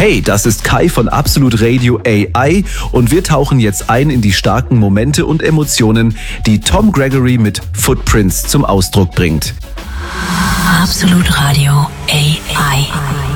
Hey, das ist Kai von Absolut Radio AI und wir tauchen jetzt ein in die starken Momente und Emotionen, die Tom Gregory mit Footprints zum Ausdruck bringt. Absolut Radio AI.